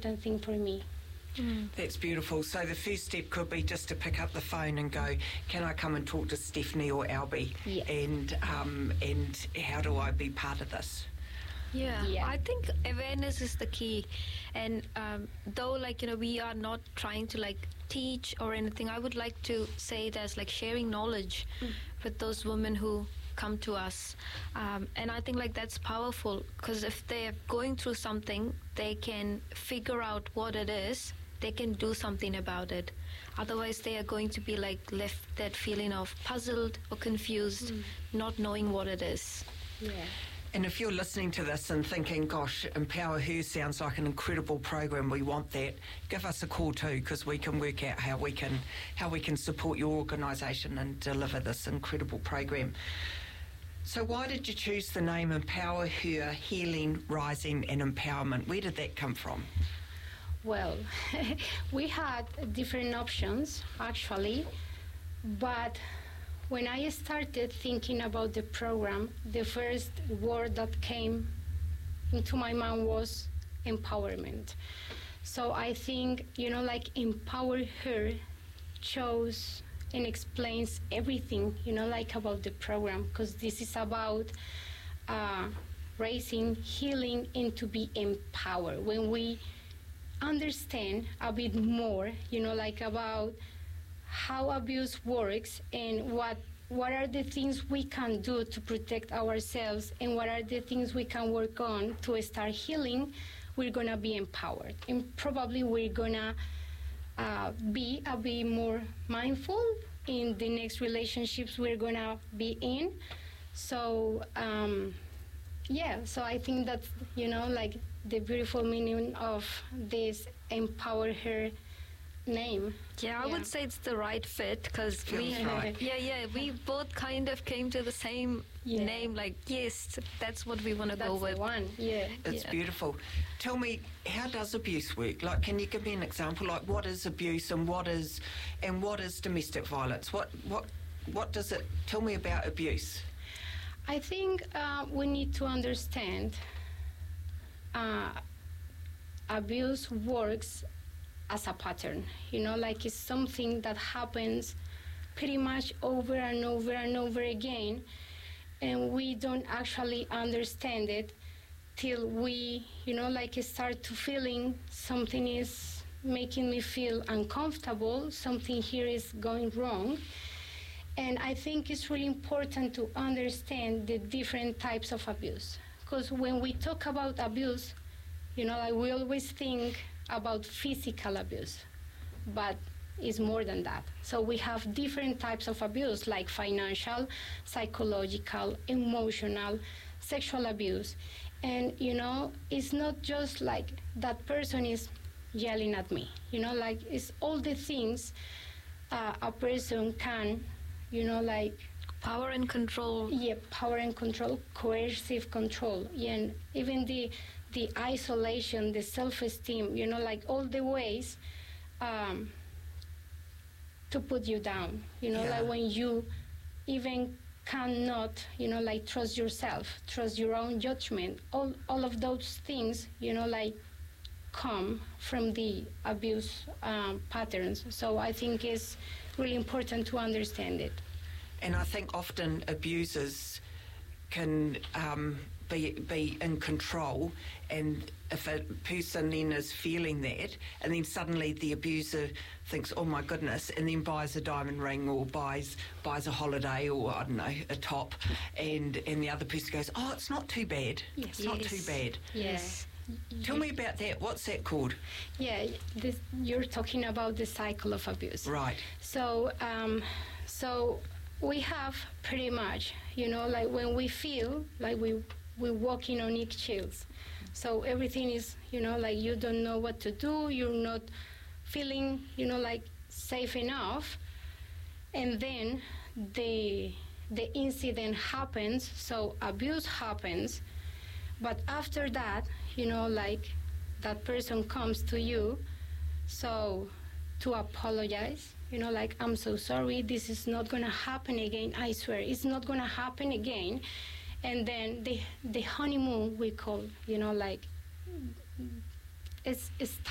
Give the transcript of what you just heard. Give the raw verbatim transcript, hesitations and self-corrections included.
important thing for me. Mm. That's beautiful. So the first step could be just to pick up the phone and go, can I come and talk to Stephanie or Albie? Yeah. And um, and how do I be part of this? Yeah, Yeah. I think awareness is the key. And um, though, like, you know, we are not trying to, like, teach or anything, I would like to say it as, like, sharing knowledge mm. with those women who come to us. Um, and I think, like, that's powerful, because if they're going through something, they can figure out what it is, they can do something about it. Otherwise, they are going to be, like, left that feeling of puzzled or confused, mm. not knowing what it is. Yeah. And if you're listening to this and thinking, gosh, Empower Her sounds like an incredible program, we want that, give us a call too, because we can work out how we can how we can support your organisation and deliver this incredible program. So why did you choose the name Empower Her, Healing, Rising and Empowerment? Where did that come from? Well, we had different options, actually, but when I started thinking about the program, the first word that came into my mind was empowerment. So I think, you know, like Empower Her shows and explains everything, you know, like about the program, because this is about uh, raising, healing, and to be empowered. When we understand a bit more, you know, like about how abuse works and what what are the things we can do to protect ourselves and what are the things we can work on to start healing, we're gonna be empowered, and probably we're gonna uh, be a bit more mindful in the next relationships we're gonna be in. So um, yeah, so I think that's, you know, like the beautiful meaning of this Empower Her name. Yeah, I yeah. would say it's the right fit, because we, right. yeah, yeah, we both kind of came to the same yeah. name. Like, yes, that's what we want to go That's with. the one. Yeah, It's yeah. beautiful. Tell me, how does abuse work? Like, can you give me an example? Like, what is abuse and what is and what is domestic violence? What what what does it? Tell me about abuse. I think uh, we need to understand uh, abuse works as a pattern, you know, like it's something that happens pretty much over and over and over again, and we don't actually understand it till we, you know, like start to feeling something is making me feel uncomfortable, something here is going wrong. And I think it's really important to understand the different types of abuse, because when we talk about abuse, you know, like we always think about physical abuse, but it's more than that. So we have different types of abuse, like financial, psychological, emotional, sexual abuse. And, you know, it's not just like that person is yelling at me, you know, like it's all the things uh, a person can, you know, like Power and control. Yeah, power and control, coercive control, yeah, and even the the isolation, the self-esteem, you know, like all the ways um, to put you down, you know, Yeah. like when you even cannot, you know, like trust yourself, trust your own judgment, all, all of those things, you know, like come from the abuse um, patterns. So I think it's really important to understand it. And I think often abusers can um, be be in control, and if a person then is feeling that, and then suddenly the abuser thinks, oh my goodness, and then buys a diamond ring or buys buys a holiday or, I don't know, a top, and, and the other person goes, oh, it's not too bad. Yes. It's not Yes. too bad. Yes. Tell me about that. What's that called? Yeah, this, you're talking about the cycle of abuse. Right. So, um, so we have pretty much, you know, like when we feel like we we're walking on eggshells. So everything is, you know, like you don't know what to do. You're not feeling, you know, like safe enough. And then the the incident happens. So abuse happens. But after that, you know, like that person comes to you, so to apologize, you know, like, I'm so sorry, this is not going to happen again, I swear, it's not going to happen again. And then the the honeymoon we call, you know, like, it's, it's